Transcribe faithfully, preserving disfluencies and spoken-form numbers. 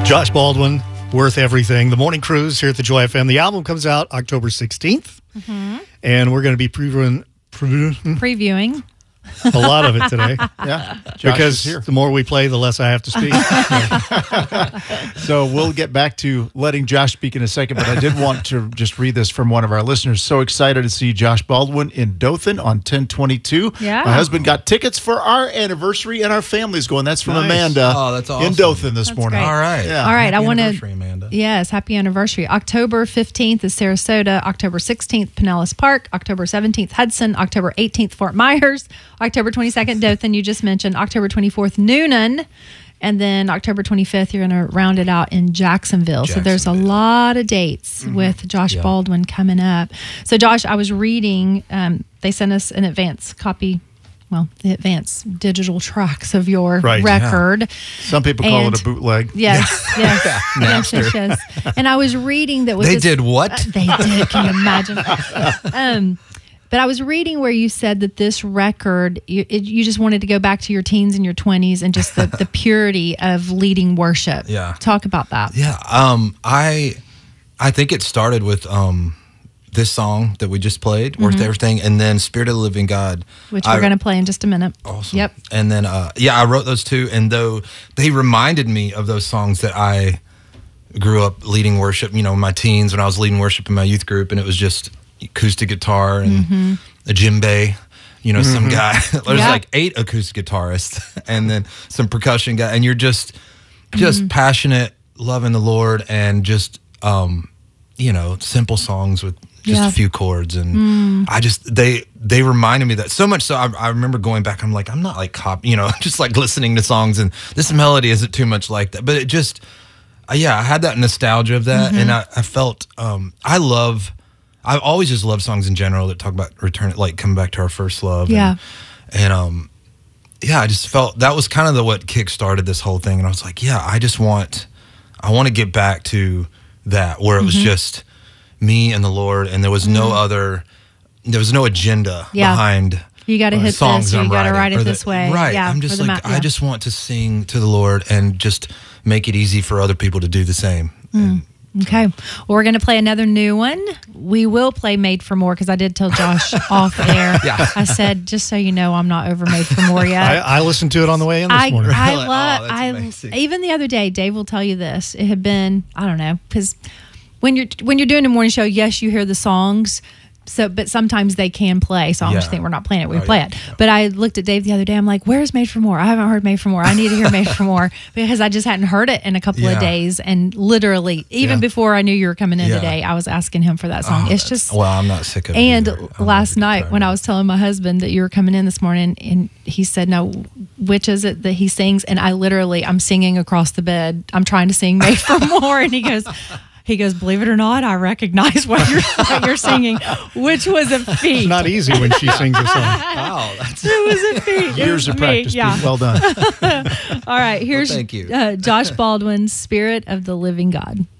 Josh Baldwin, Worth Everything. The Morning Cruise here at the Joy F M. The album comes out October sixteenth, mm-hmm. and we're going to be previewing, previewing previewing a lot of it today. Yeah, Josh because is here. The more we play, the less I have to speak. So we'll get back to letting Josh speak in a second, but I did want to just read this from one of our listeners. So excited to see Josh Baldwin in Dothan on ten twenty-two. Yeah. My husband got tickets for our anniversary, and our family's going. That's from Nice. Amanda. Oh, that's awesome. In Dothan this That's morning. great. All right. Yeah. All right, Happy I want to. anniversary, Amanda. Yes, happy anniversary. October fifteenth is Sarasota. October sixteenth, Pinellas Park. October seventeenth, Hudson. October eighteenth, Fort Myers. October twenty-second, Dothan, you just mentioned. October twenty-fourth, Noonan. And then October twenty-fifth, you're going to round it out in Jacksonville. So there's a Jacksonville. lot of dates Mm-hmm. with Josh Yeah. Baldwin coming up. So, Josh, I was reading, um, they sent us an advance copy, well, the advance digital tracks of your Right, yeah. record. Some people call And- it a bootleg. Yes, yes, yes, yes, yes. And I was reading that was They this- did what? Uh, they did. Can you imagine? um, but I was reading where you said that this record, you, it, you just wanted to go back to your teens and your twenties and just the, the purity of leading worship. Yeah. Talk about that. Yeah. Um, I I think it started with um, this song that we just played, Worth Everything, and then Spirit of the Living God. Which I- we're going to play in just a minute. Awesome. Yep. And then, uh, yeah, I wrote those two, and though they reminded me of those songs that I grew up leading worship, you know, in my teens when I was leading worship in my youth group, and it was just acoustic guitar and Mm-hmm. a djembe, you know, some guy. There's Yeah. like eight acoustic guitarists and then some percussion guy, and you're just, just Mm-hmm. passionate, loving the Lord, and just, um, you know, simple songs with just Yeah. a few chords. And I just, they, they reminded me that so much. So I, I remember going back, I'm like, I'm not like cop, you know, just like listening to songs and this melody isn't too much like that, but it just, uh, yeah, I had that nostalgia of that. And I, I felt, um, I love, I've always just loved songs in general that talk about return, like coming back to our first love. Yeah. And, and um, yeah, I just felt that was kind of the what kick started this whole thing. And I was like, yeah, I just want, I want to get back to that where it was just me and the Lord, and there was no other, there was no agenda Yeah. behind. You got to uh, hit songs this, or I'm you got to writing, write or it the- this way. Right. Yeah, I'm for just the like, ma- yeah. I just want to sing to the Lord and just make it easy for other people to do the same. And Okay. Well, we're going to play another new one. We will play Made for More because I did tell Josh off air. Yeah. I said, just so you know, I'm not over Made for More I, yet. I listened to it on the way in this I, morning. I Really? love, Oh, that's I, amazing. even the other day, Dave will tell you this. It had been, I don't know, because when you're, when you're doing a morning show, yes, you hear the songs. So, but sometimes they can play songs. Yeah. You think we're not playing it, we Oh, play yeah. it. But I looked at Dave the other day. I'm like, "Where's Made for More? I haven't heard Made for More. I need to hear Made for More because I just hadn't heard it in a couple of Yeah. days." And literally, even Yeah. before I knew you were coming in Yeah. today, I was asking him for that song. Oh, it's that's- just well, I'm not sick of it. and either. I'm last really night excited. when I was telling my husband that you were coming in this morning, and he said, "No, which is it that he sings?" And I literally, I'm singing across the bed. I'm trying to sing Made for More, and he goes. He goes, believe it or not, I recognize what you're what you're singing, which was a feat. It's not easy when she sings a song. wow, that's It was a feat. It Years was of me. practice. Yeah. Pete. Well done. All right. Here's thank you. Uh, Josh Baldwin's Spirit of the Living God.